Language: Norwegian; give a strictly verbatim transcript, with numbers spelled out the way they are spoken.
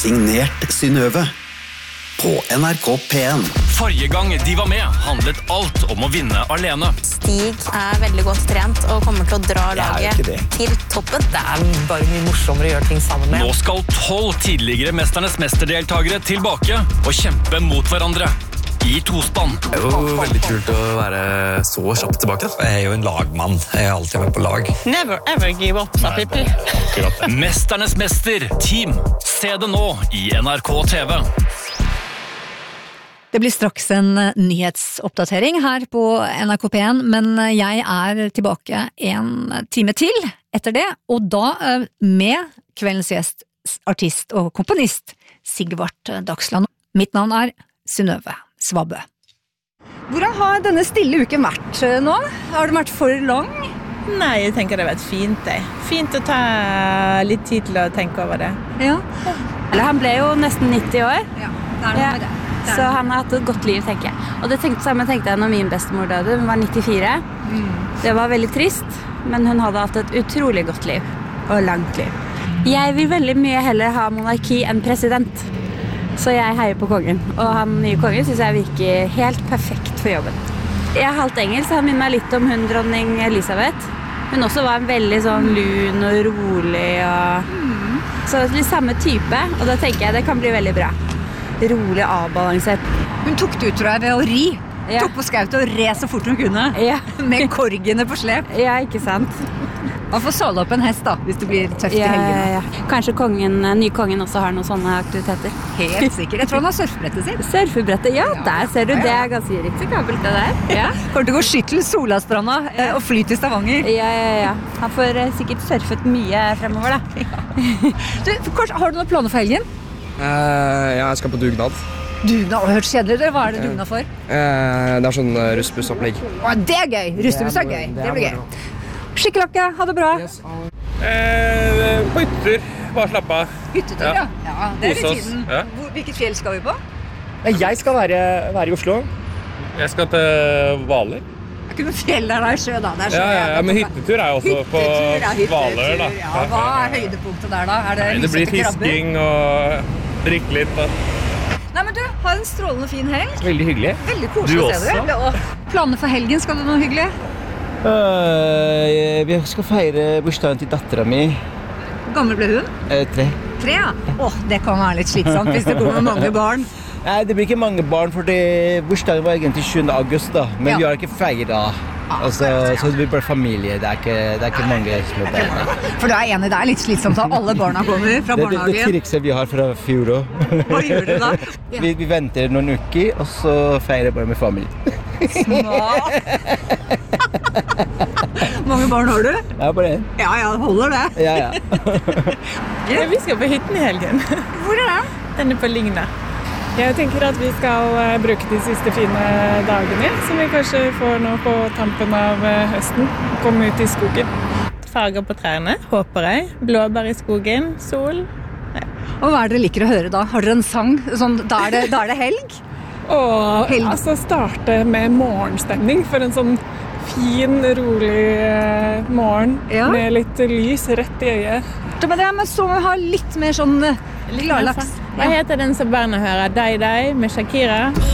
Signert Synnøve på N R K P en. Forrige gang de var med, handlet alt om å vinne alene. Stig er veldig godt trent og kommer til å dra laget til toppen. Det er bare mye morsommere å gjøre ting sammen med. Nå skal tolv tidligere Mesternes mesterdeltagere tilbake og kjempe mot hverandre i tospann. Det er jo veldig kult å være så kjapt tilbake. Jeg er jo en lagmann. Jeg er alltid med på lag. Never ever give up, sa Pippi. Mesternes mester, team. Se det nå i N R K T V. Det blir straks en nyhetsoppdatering her på N R K P en, men jeg er tilbake en time til etter det, og da med kveldens gjest, artist og komponist Sigvart Dagsland. Mitt navn er Synnøve Svabø. Hvordan har denne stille uken vært nå? Har den vært for lang? Nei, jeg tenker det har vært fint det. Fint å ta litt tid til å tenke over det. Ja. Eller han ble jo nesten nitti år. Ja, det er noe med det. Så han har hatt et godt liv, tenker jeg. Og det tenkte, samme tenkte jeg når min bestemor døde. Hun var nittifire. Mm. Det var veldig trist, men hun hadde hatt et utrolig godt liv. Og langt liv. Jeg vil veldig mye heller ha monarki enn president. Så jeg heier på kongen. Og han nye kongen synes jeg virker helt perfekt for jobben. Jeg er halvt engelsk, så han minner meg litt om hun dronning Elisabeth. Hun også var en veldig sånn lun og rolig. Og... Mm. Så litt samme type, og da tenker jeg det kan bli veldig bra. Rolig avbalansert. Hun tok det ut, tror jeg, ved å ri. Ja. Tok på skautet og re så fort hun kunne. Ja. Med korgene på slep. Ja, ikke sant? Man får såle opp en hest da, hvis det blir tøft ja, i helgene. Ja, ja. Kanskje kongen, ny kongen også har noen sånne aktiviteter. Helt sikkert. Jeg tror han har surfebrettet sitt. Surfebrettet, ja, ja. Der ser du. Det er ganske risikabelt det der. Ja. Kommer til å gå skyttel Solastranda ja. Og fly til Stavanger. Ja, ja, ja. Han får sikkert surfet mye fremover da. Ja. Du, kort, har du noen planer for helgen? Uh, ja, jeg skal på dugnad. Dugnad, har du hørt kjedelig, eller hva er det dugnad for? Uh, det er sånn uh, russbussopplegg. Å, det er gøy! Russbuss er gøy. Det blir gøy. Skikkelakke, ha det bra. Yes. Eh, på hyttetur, bare slappe av. Hyttetur, ja. Ja, det er i tiden. Ja. Hvor, hvilket fjell skal vi på? Jeg skal være, være i Oslo. Jeg skal til Hvaler. Det er ikke noe fjell der, det er sjø da. Det er sjø, ja, ja, ja, men hyttetur er jo også hyttetur, på Hvaler da. Ja. Hva er høydepunktet der da? Er det, Nei, det blir fisking og drikke litt. Da. Nei, men du, ha en strålende fin helg. Veldig hyggelig. Veldig koselig å se dere. Og planer for helgen, skal du noe hyggelig? Uh, vi skal feire bursdagen til datteren min. Hvor gammel ble hun? Uh, tre. Tre, ja? Åh, det kan være litt slitsomt hvis det kommer mange barn. Nei, det blir ikke mange barn, for bursdagen var egentlig sjuende august da. Men ja. Vi har ikke feiret. Altså, så det blir bare familie, det er ikke, det er ikke mange små barn. For du er enig, det er litt slitsomt at alle barna kommer fra det, barnehagen. Det, det trikset vi har fra fjor også. Hva gjør du da? Ja. Vi, vi venter noen uker, og så feirer bare med familie. Smart! Mange barn har du? Ja, bare en. Ja, ja, holder det. Ja, ja. Ja, vi skal på hytten i helgen. Hvor er den? Den er på Ligna. Jeg tenker at vi skal uh, bruke de siste fine dagene, som vi kanskje får nå på tampen av uh, høsten. Komme ut i skogen. Farger på trærne, håper jeg. Blåbær i skogen, sol. Ja. Og hva er det dere liker å høre da? Har dere en sang? Sånn, da, er det, da er det helg? Og helg. Altså starte med morgenstemning for en sånn fin, rolig uh, morgen ja. Med litt lys rett i øyet. Men det er med så å ha litt mer sånn uh, gladlaks. Hva heter den som barna hører? Dei Dei med Shakira?